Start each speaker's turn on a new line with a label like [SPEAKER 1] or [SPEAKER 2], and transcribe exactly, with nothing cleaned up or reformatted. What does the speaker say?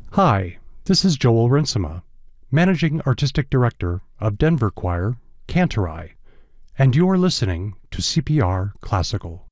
[SPEAKER 1] Hi, this is Joel Rinsema, Managing Artistic Director of Denver Choir, Cantorai, and you're listening to C P R Classical.